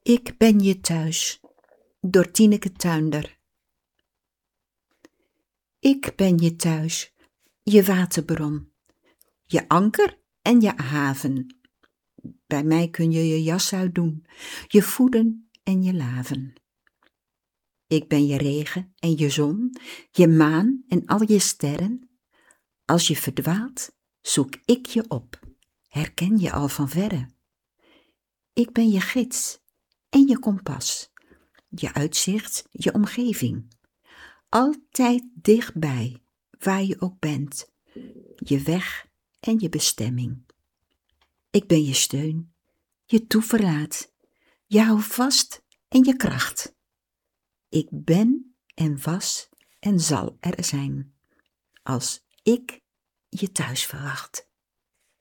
Ik ben je thuis, door Tineke Tuinder. Ik ben je thuis, je waterbron, je anker en je haven. Bij mij kun je je jas uitdoen, je voeden en je laven. Ik ben je regen en je zon, je maan en al je sterren. Als je verdwaalt, zoek ik je op, herken je al van verre. Ik ben je gids en je kompas, je uitzicht, je omgeving. Altijd dichtbij, waar je ook bent, je weg en je bestemming. Ik ben je steun, je toeverlaat, je houvast en je kracht. Ik ben en was en zal er zijn, als ik je thuis verwacht.